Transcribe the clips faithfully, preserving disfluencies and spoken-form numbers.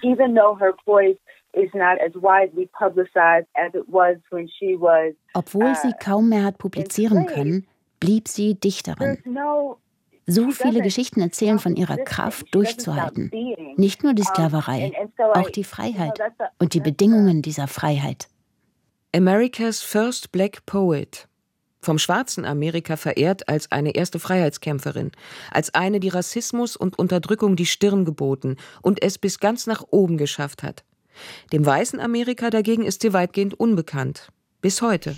even though her voice is not as widely publicized as it was when she was. Obwohl sie kaum mehr hat publizieren können, blieb sie Dichterin. So viele Geschichten erzählen von ihrer Kraft, durchzuhalten. Nicht nur die Sklaverei, auch die Freiheit und die Bedingungen dieser Freiheit. America's First Black Poet. Vom schwarzen Amerika verehrt als eine erste Freiheitskämpferin, als eine, die Rassismus und Unterdrückung die Stirn geboten und es bis ganz nach oben geschafft hat. Dem weißen Amerika dagegen ist sie weitgehend unbekannt. Bis heute.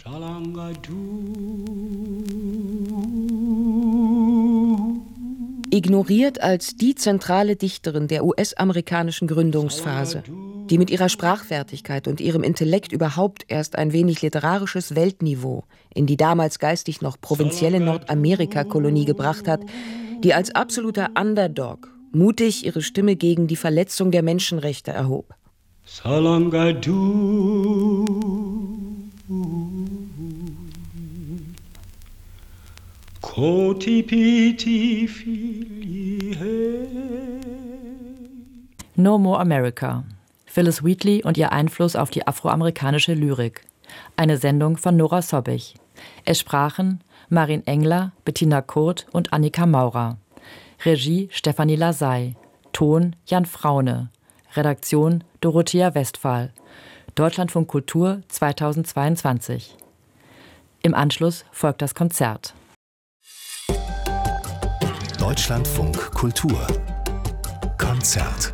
Ignoriert als die zentrale Dichterin der U S-amerikanischen Gründungsphase, die mit ihrer Sprachfertigkeit und ihrem Intellekt überhaupt erst ein wenig literarisches Weltniveau in die damals geistig noch provinzielle Nordamerika-Kolonie gebracht hat, die als absoluter Underdog mutig ihre Stimme gegen die Verletzung der Menschenrechte erhob. No More America. Phillis Wheatley und ihr Einfluss auf die afroamerikanische Lyrik. Eine Sendung von Nora Sobbich. Es sprachen Marin Engler, Bettina Kurt und Annika Maurer. Regie Stefanie Lasey. Ton Jan Fraune. Redaktion Dorothea Westphal. Deutschlandfunk Kultur zweitausendzweiundzwanzig. Im Anschluss folgt das Konzert. Deutschlandfunk Kultur Konzert.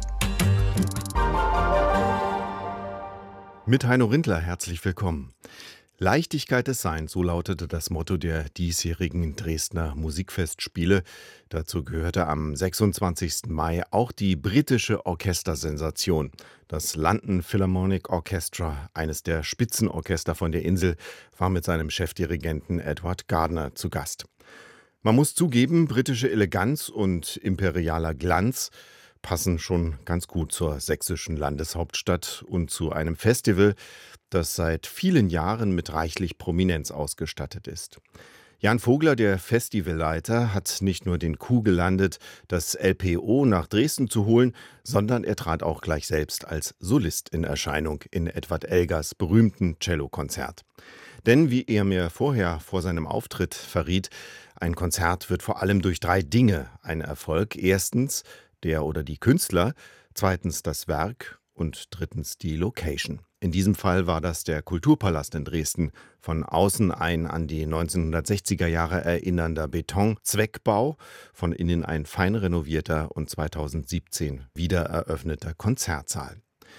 Mit Heino Rindler herzlich willkommen. Leichtigkeit des Seins, so lautete das Motto der diesjährigen Dresdner Musikfestspiele. Dazu gehörte am sechsundzwanzigsten Mai auch die britische Orchestersensation. Das London Philharmonic Orchestra, eines der Spitzenorchester von der Insel, war mit seinem Chefdirigenten Edward Gardner zu Gast. Man muss zugeben, britische Eleganz und imperialer Glanz passen schon ganz gut zur sächsischen Landeshauptstadt und zu einem Festival, das seit vielen Jahren mit reichlich Prominenz ausgestattet ist. Jan Vogler, der Festivalleiter, hat nicht nur den Coup gelandet, das L P O nach Dresden zu holen, sondern er trat auch gleich selbst als Solist in Erscheinung in Edward Elgars berühmten Cellokonzert. Denn, wie er mir vorher vor seinem Auftritt verriet, ein Konzert wird vor allem durch drei Dinge ein Erfolg. Erstens der oder die Künstler, zweitens das Werk und drittens die Location. In diesem Fall war das der Kulturpalast in Dresden, von außen ein an die neunzehnhundertsechziger Jahre erinnernder Betonzweckbau, von innen ein fein renovierter und zweitausendsiebzehn wiedereröffneter Konzertsaal.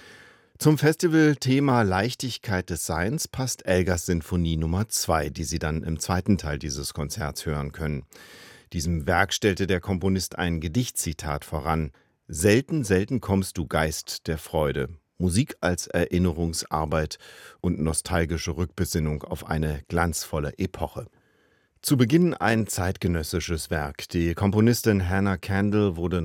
Zum Festivalthema Leichtigkeit des Seins passt Elgars Sinfonie Nummer zwei, die Sie dann im zweiten Teil dieses Konzerts hören können. Diesem Werk stellte der Komponist ein Gedichtzitat voran: »Selten, selten kommst du, Geist der Freude. Musik als Erinnerungsarbeit und nostalgische Rückbesinnung auf eine glanzvolle Epoche.« Zu Beginn ein zeitgenössisches Werk. Die Komponistin Hannah Kendall wurde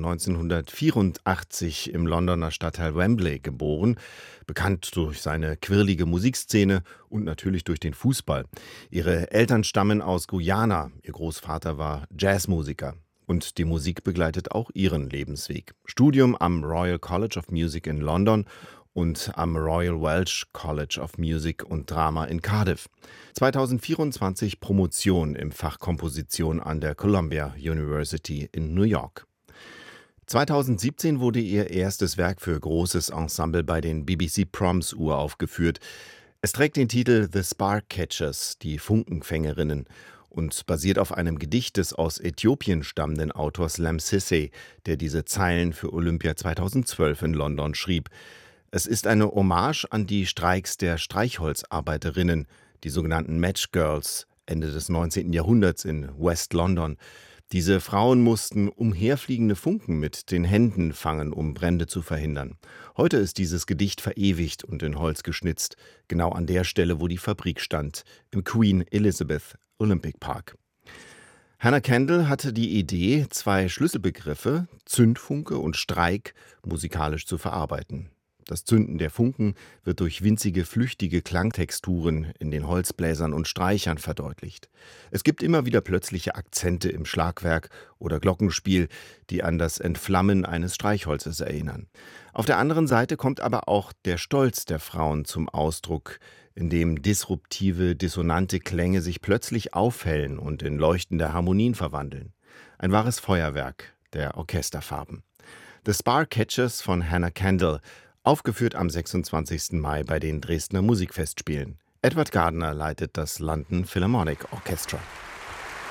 neunzehnhundertvierundachtzig im Londoner Stadtteil Wembley geboren, bekannt durch seine quirlige Musikszene und natürlich durch den Fußball. Ihre Eltern stammen aus Guyana, ihr Großvater war Jazzmusiker. Und die Musik begleitet auch ihren Lebensweg. Studium am Royal College of Music in London und am Royal Welsh College of Music und Drama in Cardiff. zweitausendvierundzwanzig Promotion im Fach Komposition an der Columbia University in New York. zweitausendsiebzehn wurde ihr erstes Werk für großes Ensemble bei den B B C Proms uraufgeführt. Es trägt den Titel The Spark Catchers, die Funkenfängerinnen, und basiert auf einem Gedicht des aus Äthiopien stammenden Autors Lem Sissay, der diese Zeilen für Olympia zweitausendzwölf in London schrieb. Es ist eine Hommage an die Streiks der Streichholzarbeiterinnen, die sogenannten Match Girls, Ende des neunzehnten Jahrhunderts in West London. Diese Frauen mussten umherfliegende Funken mit den Händen fangen, um Brände zu verhindern. Heute ist dieses Gedicht verewigt und in Holz geschnitzt, genau an der Stelle, wo die Fabrik stand, im Queen Elizabeth Olympic Park. Hannah Kendall hatte die Idee, zwei Schlüsselbegriffe, Zündfunke und Streik, musikalisch zu verarbeiten. Das Zünden der Funken wird durch winzige, flüchtige Klangtexturen in den Holzbläsern und Streichern verdeutlicht. Es gibt immer wieder plötzliche Akzente im Schlagwerk oder Glockenspiel, die an das Entflammen eines Streichholzes erinnern. Auf der anderen Seite kommt aber auch der Stolz der Frauen zum Ausdruck, indem disruptive, dissonante Klänge sich plötzlich aufhellen und in leuchtende Harmonien verwandeln. Ein wahres Feuerwerk der Orchesterfarben. The Sparcatchers von Hannah Kendall, aufgeführt am sechsundzwanzigsten Mai bei den Dresdner Musikfestspielen. Edward Gardner leitet das London Philharmonic Orchestra.